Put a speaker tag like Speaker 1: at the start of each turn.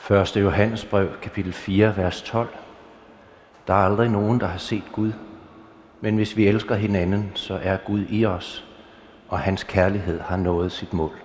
Speaker 1: 1. Johannesbrev, kapitel 4, vers 12. Der er aldrig nogen, der har set Gud, men hvis vi elsker hinanden, så er Gud i os, og hans kærlighed har nået sit mål.